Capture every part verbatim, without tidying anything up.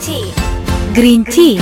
تي. جرين تي.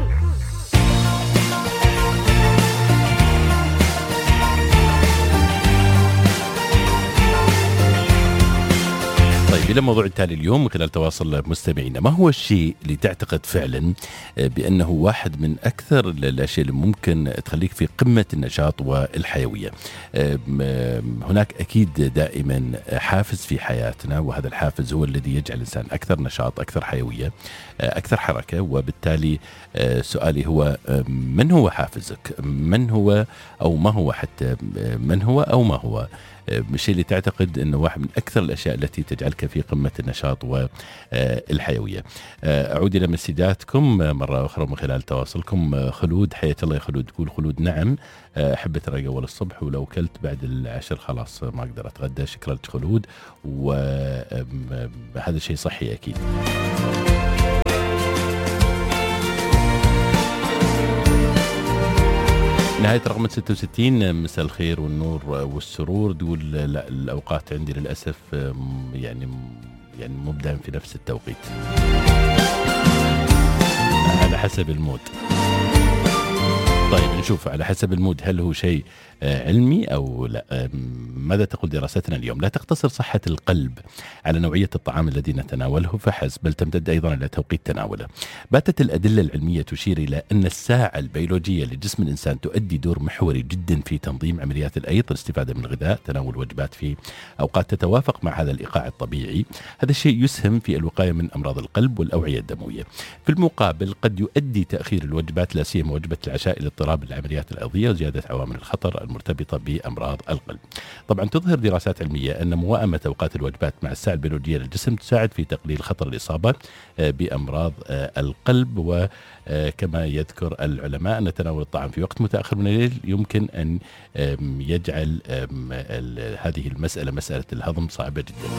طيب إلى موضوع التالي اليوم من خلال تواصل مستمعينا، ما هو الشيء اللي تعتقد فعلا بأنه واحد من أكثر الأشياء اللي ممكن تخليك في قمة النشاط والحيوية؟ هناك أكيد دائما حافز في حياتنا، وهذا الحافز هو الذي يجعل الإنسان أكثر نشاط، أكثر حيوية، أكثر حركة. وبالتالي سؤالي هو، من هو حافزك؟ من هو أو ما هو، حتى من هو أو ما هو الشيء اللي تعتقد أنه واحد من أكثر الأشياء التي تجعلك في قمة النشاط والحيوية؟ أعود إلى مسجاتكم مرة أخرى من خلال تواصلكم. خلود، حياة الله يا خلود. تقول خلود: نعم، أحب أترقى أول الصبح، ولو كلت بعد العشر خلاص ما أقدر أتغدى. شكرا لك خلود، وهذا شيء صحي أكيد. نهاية رقم ستة وستين: مساء الخير والنور والسرور. تقول لا، الأوقات عندي للأسف يعني يعني مبدأ في نفس التوقيت على حسب المود. طيب نشوف على حسب المود، هل هو شيء علمي أو لا؟ ماذا تقول دراستنا اليوم؟ لا تقتصر صحة القلب على نوعية الطعام الذي نتناوله فحسب، بل تمتد أيضا إلى توقيت تناوله. باتت الأدلة العلمية تشير إلى أن الساعة البيولوجية لجسم الإنسان تؤدي دور محوري جدا في تنظيم عمليات الأيض، الاستفادة من الغذاء، تناول وجبات في أوقات تتوافق مع هذا الإيقاع الطبيعي. هذا الشيء يسهم في الوقاية من أمراض القلب والأوعية الدموية. في المقابل قد يؤدي تأخير الوجبات، لا سيما وجبة العشاء، إلى اضطراب العمليات الأيضية وزيادة عوامل الخطر المرتبطة بأمراض القلب. طبعا تظهر دراسات علمية أن موائمة أوقات الوجبات مع الساعة البيولوجية للجسم تساعد في تقليل خطر الإصابة بأمراض القلب. وكما يذكر العلماء أن تناول الطعام في وقت متأخر من الليل يمكن أن يجعل هذه المسألة، مسألة الهضم، صعبة جدا.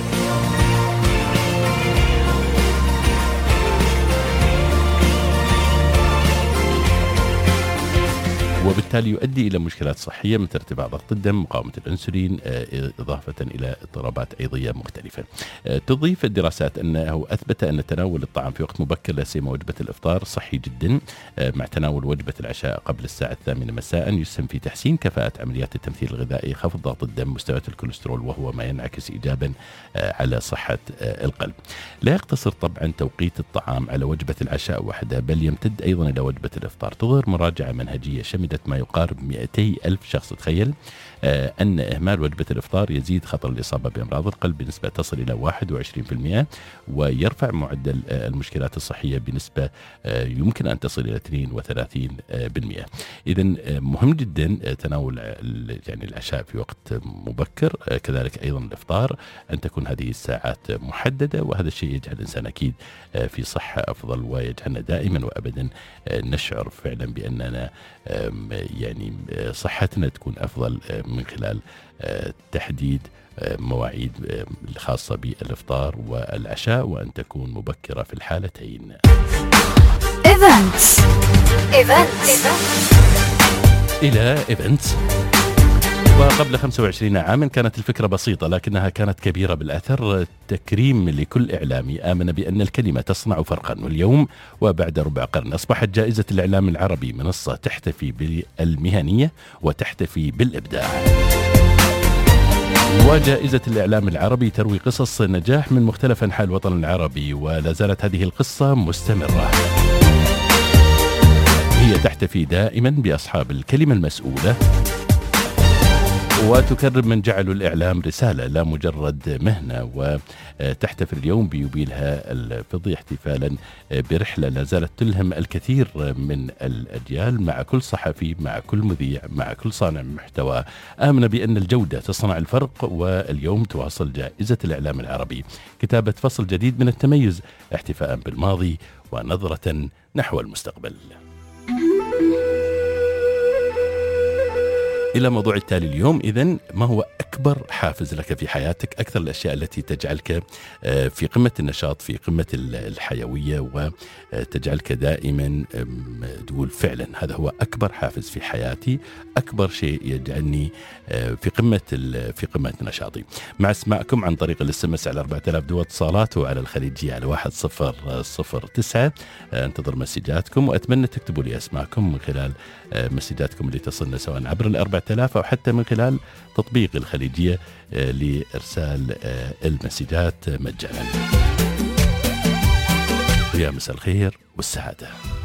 وبالتالي يؤدي إلى مشكلات صحية مثل ارتفاع ضغط الدم، مقاومة الأنسولين، إضافة إلى اضطرابات أيضية مختلفة. تضيف الدراسات أنه أثبت أن تناول الطعام في وقت مبكر، لا سيما وجبة الإفطار، صحي جدا، مع تناول وجبة العشاء قبل الساعة الثامنة مساء، يسهم في تحسين كفاءة عمليات التمثيل الغذائي، خفض ضغط الدم، مستويات الكوليسترول، وهو ما ينعكس إيجابا على صحة القلب. لا يقتصر طبعا توقيت الطعام على وجبة العشاء وحدها، بل يمتد أيضا إلى وجبة الإفطار. تظهر مراجعة منهجية شملت ما يقارب مئتي ألف شخص تخيل آه أن إهمال وجبة الإفطار يزيد خطر الإصابة بأمراض القلب بنسبة تصل إلى واحد وعشرين بالمئة، ويرفع معدل آه المشكلات الصحية بنسبة آه يمكن أن تصل إلى اثنين وثلاثين بالمئة. إذن آه مهم جدا آه تناول يعني العشاء في وقت مبكر، آه كذلك أيضا الإفطار أن تكون هذه الساعات محددة، وهذا الشيء يجعل الإنسان أكيد آه في صحة أفضل، ويجعلنا دائما وأبدا آه نشعر فعلا بأننا يعني صحتنا تكون أفضل من خلال تحديد مواعيد الخاصة بالإفطار والعشاء، وأن تكون مبكرة في الحالتين. Events. Events. إلى Events. وقبل خمسة وعشرين عاما كانت الفكرة بسيطة لكنها كانت كبيرة بالأثر، تكريم لكل إعلامي آمن بأن الكلمة تصنع فرقا. واليوم وبعد ربع قرن أصبحت جائزة الإعلام العربي منصة تحتفي بالمهنية وتحتفي بالإبداع. وجائزة الإعلام العربي تروي قصص نجاح من مختلف أنحاء الوطن العربي، ولا زالت هذه القصة مستمرة. هي تحتفي دائما بأصحاب الكلمة المسؤولة، وتكرم من جعلوا الإعلام رسالة لا مجرد مهنة. وتحتفل اليوم بيوبيلها الفضي احتفالا برحلة لا زالت تلهم الكثير من الأجيال، مع كل صحفي، مع كل مذيع، مع كل صانع محتوى آمن بأن الجودة تصنع الفرق. واليوم تواصل جائزة الإعلام العربي كتابة فصل جديد من التميز، احتفاء بالماضي ونظرة نحو المستقبل. إلى موضوع التالي اليوم. إذن ما هو أكبر حافز لك في حياتك؟ أكثر الأشياء التي تجعلك في قمة النشاط، في قمة الحيوية، وتجعلك دائما تقول فعلا هذا هو أكبر حافز في حياتي، أكبر شيء يجعلني في قمة في قمة نشاطي. مع اسماءكم عن طريق الاس ام اس على أربعة آلاف دو اتصالات، وعلى الخليجية على واحد صفر صفر تسعة. انتظر مسجاتكم، وأتمنى تكتبوا لي اسماءكم من خلال مسجاتكم اللي تصلنا سواء عبر الأربعة آلاف أو حتى من خلال تطبيق الخليجية لإرسال المسجات مجانا. ويا مساء الخير والسعادة.